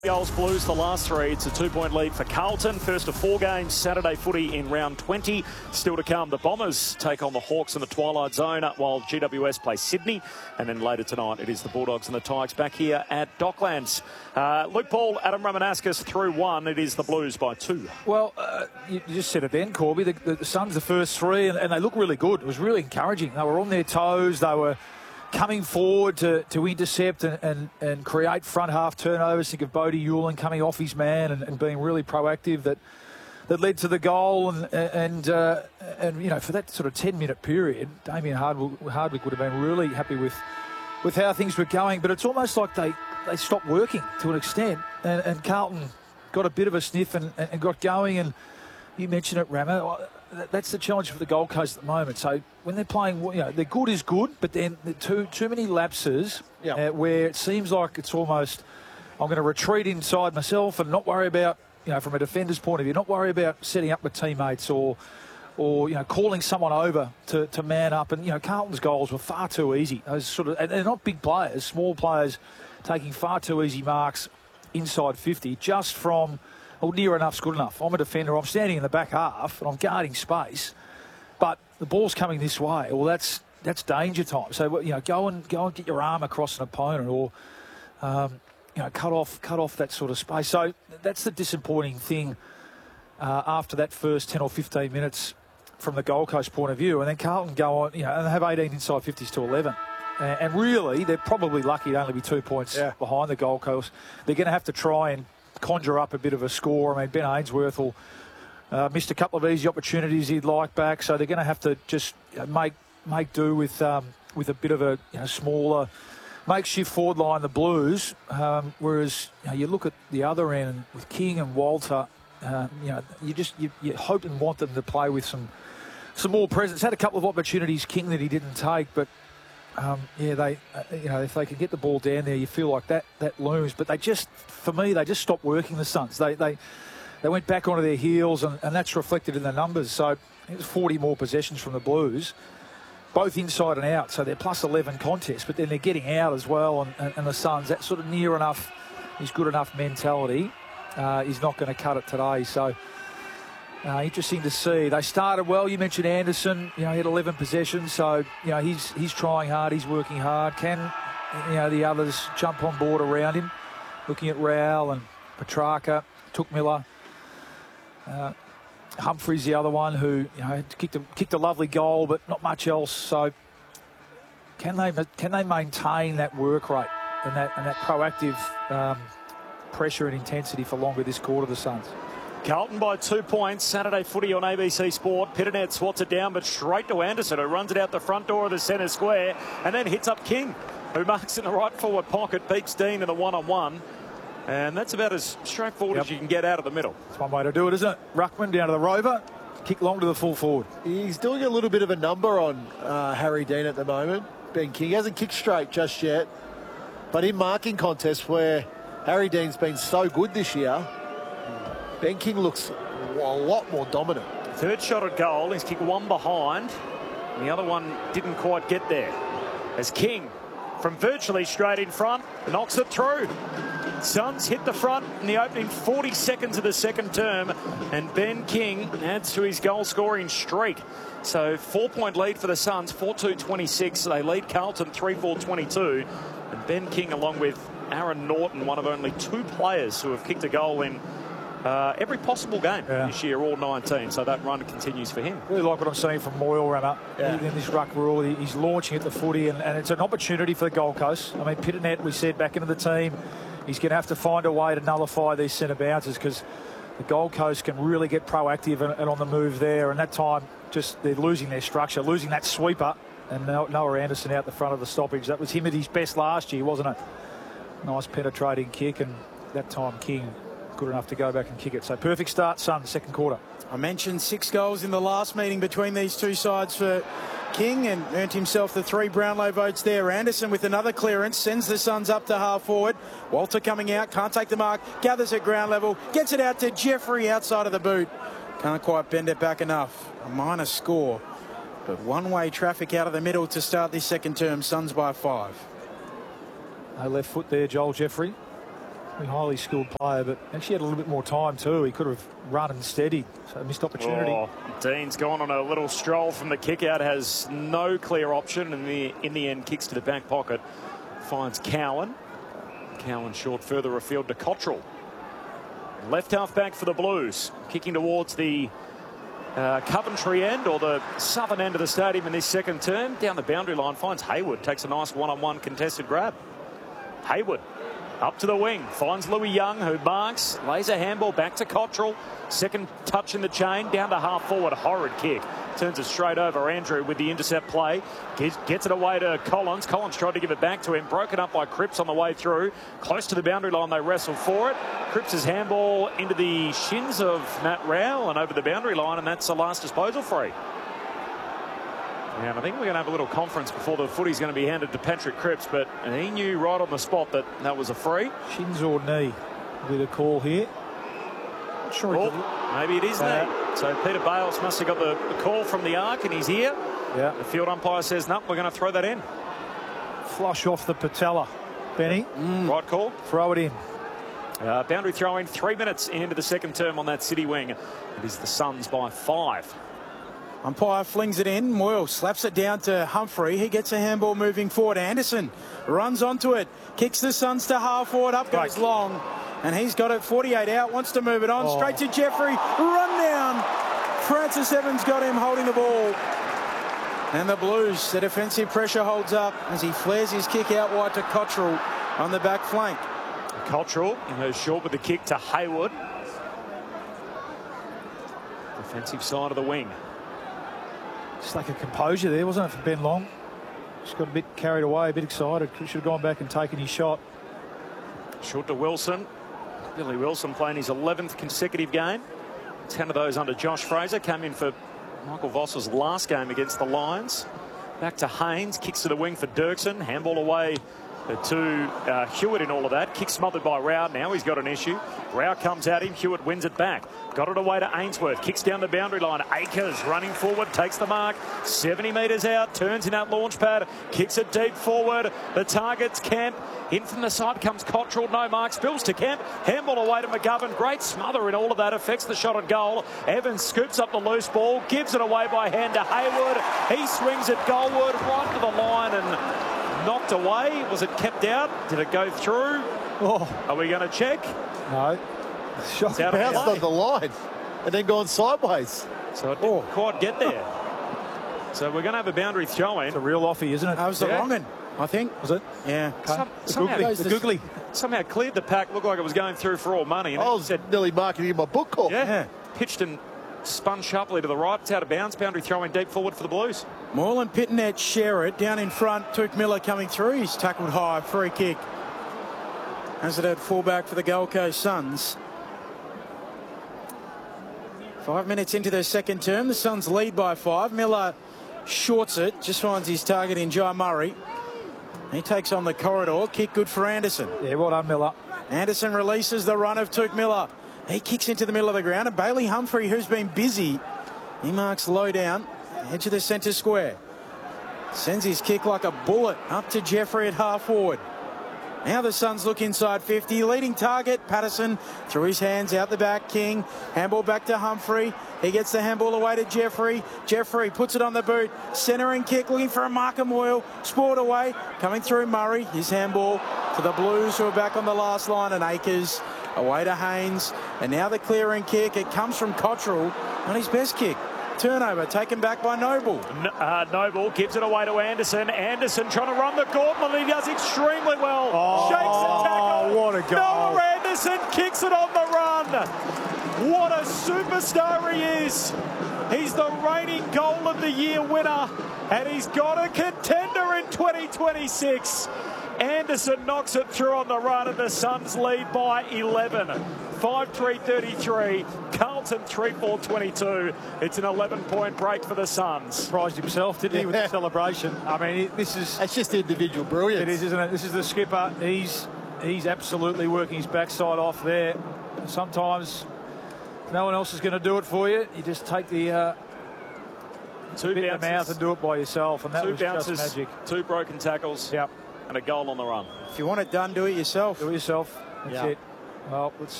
Goals Blues the last three. It's a 2-point lead for Carlton. First of 4 games, Saturday footy in round 20. Still to come, the Bombers take on the Hawks in the Twilight Zone while GWS play Sydney. And then later tonight, it is the Bulldogs and the Tigers back here at Docklands. Luke Paul, Adam Ramanauskas through 1. It is the Blues by 2. Well, you just said it then, Corby. The Suns the first 3 and they look really good. It was really encouraging. They were on their toes. They were coming forward to intercept and create front half turnovers. Think of Bodie Hewlin coming off his man and being really proactive that led to the goal. And you know, for that sort of 10-minute period, Damien Hardwick would have been really happy with how things were going. But it's almost like they stopped working to an extent. And Carlton got a bit of a sniff and got going. And you mentioned it, Ramo. That's the challenge for the Gold Coast at the moment. So when they're playing, you know, their good is good, but then too many lapses where it seems like it's almost, I'm going to retreat inside myself and not worry about, you know, from a defender's point of view, not worry about setting up with teammates or you know, calling someone over to man up. And, you know, Carlton's goals were far too easy. Those sort of, and they're not big players, small players taking far too easy marks inside 50 just from, well, near enough's good enough. I'm a defender. I'm standing in the back half and I'm guarding space, but the ball's coming this way. Well, that's danger time. So, you know, go and get your arm across an opponent, or you know, cut off that sort of space. So that's the disappointing thing after that first 10 or 15 minutes from the Gold Coast point of view, and then Carlton go on, you know, and they have 18 inside 50s to 11. And really, they're probably lucky to only be 2 points behind the Gold Coast. They're going to have to try and conjure up a bit of a score. I mean, Ben Ainsworth will missed a couple of easy opportunities he'd like back, so they're going to have to just make do with a bit of a, you know, smaller makeshift forward line, the Blues. Whereas, you know, you look at the other end with King and Walter, you know, you hope and want them to play with some more presence. Had a couple of opportunities, King, that he didn't take, but yeah, they, you know, if they can get the ball down there, you feel like that looms. But they just, for me, they just stopped working the Suns. They went back onto their heels, and that's reflected in the numbers. So it was 40 more possessions from the Blues, both inside and out. So they're plus 11 contests, but then they're getting out as well. And the Suns, that sort of near enough is good enough mentality is not going to cut it today. So interesting to see. They started well. You mentioned Anderson. You know, he had 11 possessions, so, you know, he's trying hard. He's working hard. Can, you know, the others jump on board around him? Looking at Rowell and Petrarca, Took-Miller, Humphreys, the other one who, you know, kicked a lovely goal, but not much else. So can they maintain that work rate and that proactive pressure and intensity for longer this quarter, the Suns? Carlton by 2 points. Saturday footy on ABC Sport. Pitternet swats it down, but straight to Anderson, who runs it out the front door of the centre square and then hits up King, who marks in the right forward pocket, beats Dean in a one-on-one. And that's about as straightforward as you can get out of the middle. It's one way to do it, isn't it? Ruckman down to the rover, kick long to the full forward. He's doing a little bit of a number on Harry Dean at the moment. Ben King hasn't kicked straight just yet, but in marking contests where Harry Dean's been so good this year, Ben King looks a lot more dominant. Third shot at goal. He's kicked one behind. And the other one didn't quite get there. As King, from virtually straight in front, knocks it through. Suns hit the front in the opening 40 seconds of the second term. And Ben King adds to his goal-scoring streak. So 4-point lead for the Suns, 4-2-26. They lead Carlton 3-4-22. And Ben King, along with Aaron Norton, one of only 2 players who have kicked a goal in every possible game this year, all 19. So that run continues for him. Really like what I'm seeing from Moyle runner in this ruck rule. He's launching at the footy, and it's an opportunity for the Gold Coast. I mean, Pitternet, we said, back into the team. He's going to have to find a way to nullify these centre bounces, because the Gold Coast can really get proactive and on the move there. And that time, just they're losing their structure, losing that sweeper. And Noah Anderson out the front of the stoppage. That was him at his best last year, wasn't it? Nice penetrating kick, and that time King good enough to go back and kick it. So perfect start, Suns, second quarter. I mentioned 6 goals in the last meeting between these two sides for King, and earned himself the 3 Brownlow votes there. Anderson with another clearance sends the Suns up to half forward. Walter coming out, can't take the mark, gathers at ground level, gets it out to Jeffrey outside of the boot. Can't quite bend it back enough. A minor score, but one-way traffic out of the middle to start this second term. Suns by 5. No left foot there, Joel Jeffrey. highly skilled player, but actually had a little bit more time too. He could have run and steadied, so missed opportunity. Oh, Dean's gone on a little stroll from the kick out, has no clear option, and in the end kicks to the back pocket, finds Cowan. Cowan short further afield to Cottrell. Left half back for the Blues, kicking towards the Coventry end, or the southern end of the stadium in this second term. Down the boundary line, finds Hayward, takes a nice one-on-one contested grab. Hayward up to the wing, finds Louis Young, who marks, lays a handball back to Cottrell. Second touch in the chain, down to half forward, horrid kick. Turns it straight over. Andrew with the intercept play. Gets it away to Collins. Collins tried to give it back to him. Broken up by Cripps on the way through. Close to the boundary line, they wrestle for it. Cripps' handball into the shins of Matt Rowell and over the boundary line, and that's the last disposal free. And I think we're going to have a little conference before the footy's going to be handed to Patrick Cripps, but he knew right on the spot that that was a free. Shins or knee with a call here. Not sure. Oh, maybe it is knee. So Peter Bales must have got the call from the arc, and he's here. Yeah. The field umpire says, no, we're going to throw that in. Flush off the patella. Benny. Right call. Throw it in. Boundary throw in 3 minutes into the second term on that City wing. It is the Suns by 5. Umpire flings it in. Moyle slaps it down to Humphrey. He gets a handball moving forward. Anderson runs onto it. Kicks the Suns to half forward. Up goes Long. And he's got it 48 out. Wants to move it on. Straight to Jeffrey. Run down. Francis Evans got him holding the ball. And the Blues, the defensive pressure holds up as he flares his kick out wide to Cottrell on the back flank. Cottrell goes short with the kick to Hayward. Defensive side of the wing. Just like a composure there, wasn't it, for Ben Long? Just got a bit carried away, a bit excited. Should have gone back and taken his shot. Short to Wilson. Billy Wilson playing his 11th consecutive game. 10 of those under Josh Fraser. Came in for Michael Voss's last game against the Lions. Back to Haynes. Kicks to the wing for Dirksen. Handball away to Hewitt in all of that. Kick smothered by Rao. Now he's got an issue. Rao comes at him. Hewitt wins it back. Got it away to Ainsworth. Kicks down the boundary line. Akers running forward. Takes the mark. 70 metres out. Turns in that launch pad. Kicks it deep forward. The target's Kemp. In from the side comes Cottrell. No mark. Spills to Kemp. Handball away to McGovern. Great smother in all of that. Affects the shot at goal. Evans scoops up the loose ball. Gives it away by hand to Hayward. He swings it goalward right to the line and knocked away. Was it kept out? Did it go through? Are we going to check? No. Shot bounced on the line and then gone sideways. So it didn't quite get there. So we're going to have a boundary throw in. It's a real offie, isn't it? That was the wrong one, I think. Was it? Yeah. The googly. Somehow cleared the pack. Looked like it was going through for all money. And I was nearly marking in my book call. Yeah. Pitched and spun sharply to the right. It's out of bounds. Boundary throw in deep forward for the Blues. Moyle and Pittonet share it. Down in front, Tuke Miller coming through. He's tackled high. Free kick. As it had fullback for the Gold Coast Suns. 5 minutes into the second term. The Suns lead by 5. Miller shorts it. Just finds his target in Jai Murray. He takes on the corridor. Kick good for Anderson. Yeah, well done, Miller. Anderson releases the run of Tuke Miller. He kicks into the middle of the ground. And Bailey Humphrey, who's been busy, he marks low down. Edge of the centre square. Sends his kick like a bullet up to Jeffrey at half forward. Now the Suns look inside 50. Leading target, Patterson through his hands out the back. King, handball back to Humphrey. He gets the handball away to Jeffrey. Jeffrey puts it on the boot. Centering kick, looking for a marker. Moyle. Sport away. Coming through Murray. His handball to the Blues, who are back on the last line. And Akers away to Haynes. And now the clearing kick. It comes from Cottrell on his best kick. Turnover taken back by Noble. Noble gives it away to Anderson. Anderson trying to run the gauntlet. He does extremely well. Shakes the tackle. What a goal. Noah Anderson kicks it on the run. What a superstar he is. He's the reigning goal of the year winner. And he's got a contender in 2026. Anderson knocks it through on the run, and the Suns lead by 11. 5-3-33. Carlton 3-4-22. It's an 11-point break for the Suns. Surprised himself, didn't he, with the celebration? I mean, this is... It's just individual brilliance. It is, isn't it? This is the skipper. He's absolutely working his backside off there. Sometimes no one else is going to do it for you. You just take the... Two bit in bounces, the mouth and do it by yourself, and that was bounces, just magic. 2 broken tackles, yep, and a goal on the run. If you want it done, do it yourself. Do it yourself. That's Yeah. it. Well, let's